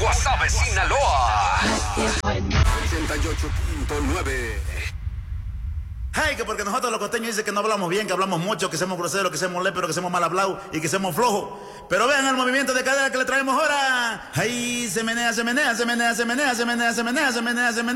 Guasave, Sinaloa. 88.9. Hey, que porque nosotros los costeños dicen que no hablamos bien, que hablamos mucho, que somos groseros, que somos léperos, que somos mal hablados y que somos flojos. Pero vean el movimiento de cadera que le traemos ahora. Hey, se menea, se menea, se menea, se menea, se menea, se menea, se menea, se menea.